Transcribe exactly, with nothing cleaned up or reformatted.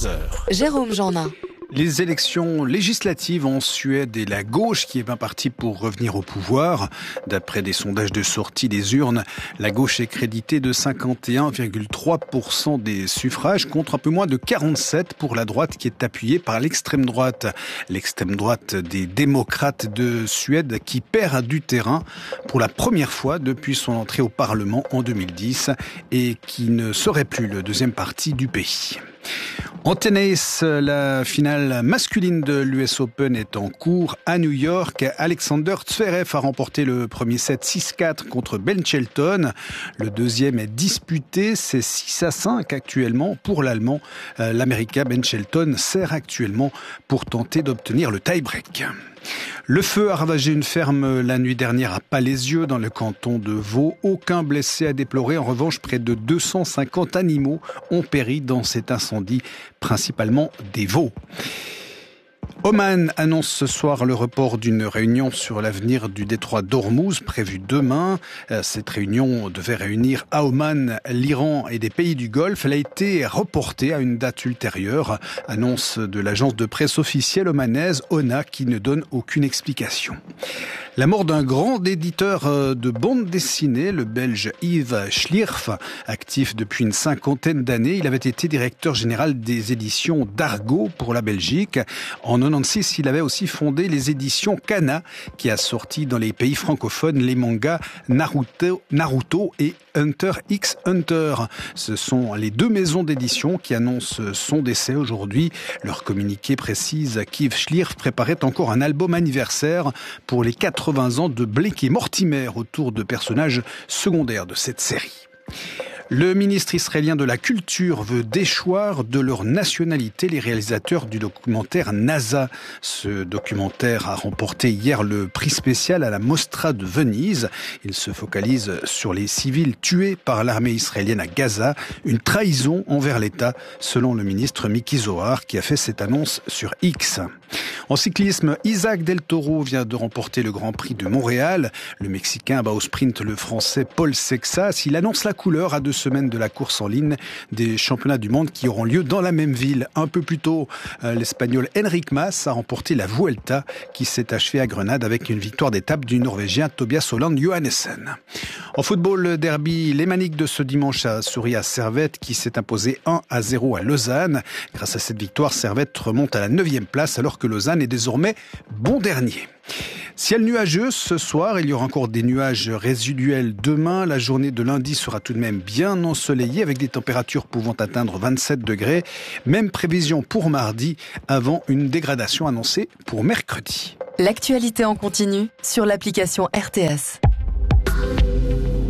quinze heures. Jérôme Jeannin. Les élections législatives en Suède et la gauche qui est bien partie pour revenir au pouvoir. D'après des sondages de sortie des urnes, la gauche est créditée de cinquante et un virgule trois pour cent des suffrages contre un peu moins de quarante-sept pour la droite qui est appuyée par l'extrême droite. L'extrême droite des démocrates de Suède qui perd du terrain pour la première fois depuis son entrée au Parlement en deux mille dix et qui ne serait plus le deuxième parti du pays. En tennis, la finale masculine de l'U S Open est en cours à New York. Alexander Zverev a remporté le premier set six quatre contre Ben Shelton. Le deuxième est disputé, c'est six à cinq actuellement pour l'Allemand. L'Américain Ben Shelton sert actuellement pour tenter d'obtenir le tie-break. Le feu a ravagé une ferme la nuit dernière à Palaisieux dans le canton de Vaud. Aucun blessé à déplorer. En revanche, près de deux cent cinquante animaux ont péri dans cet incendie, principalement des veaux. Oman annonce ce soir le report d'une réunion sur l'avenir du détroit d'Ormuz prévue demain. Cette réunion devait réunir à Oman l'Iran et des pays du Golfe. Elle a été reportée à une date ultérieure. Annonce de l'agence de presse officielle omanaise O N A qui ne donne aucune explication. La mort d'un grand éditeur de bande dessinée, le Belge Yves Schlierf, actif depuis une cinquantaine d'années. Il avait été directeur général des éditions d'Argo pour la Belgique. En quatre-vingt-six, il avait aussi fondé les éditions Kana, qui a sorti dans les pays francophones les mangas Naruto, Naruto et Hunter x Hunter. Ce sont les deux maisons d'édition qui annoncent son décès aujourd'hui. Leur communiqué précise qu'Yves Schlierf préparait encore un album anniversaire pour les quatre-vingts ans de Blake et Mortimer autour de personnages secondaires de cette série. Le ministre israélien de la Culture veut déchoir de leur nationalité les réalisateurs du documentaire NASA. Ce documentaire a remporté hier le prix spécial à la Mostra de Venise. Il se focalise sur les civils tués par l'armée israélienne à Gaza. Une trahison envers l'État, selon le ministre Miki Zohar, qui a fait cette annonce sur X. En cyclisme, Isaac Del Toro vient de remporter le Grand Prix de Montréal. Le Mexicain bat au sprint le Français Paul Sexas. Il annonce la couleur à deux semaines de la course en ligne des championnats du monde qui auront lieu dans la même ville. Un peu plus tôt, l'Espagnol Enric Mas a remporté la Vuelta qui s'est achevée à Grenade avec une victoire d'étape du Norvégien Tobias Holland Johannessen. En football, le derby lémanique de ce dimanche a souri à Servette qui s'est imposé un à zéro à Lausanne. Grâce à cette victoire, Servette remonte à la neuvième place alors que Lausanne est désormais bon dernier. Ciel nuageux ce soir, il y aura encore des nuages résiduels demain. La journée de lundi sera tout de même bien ensoleillée avec des températures pouvant atteindre vingt-sept degrés. Même prévision pour mardi avant une dégradation annoncée pour mercredi. L'actualité en continu sur l'application R T S.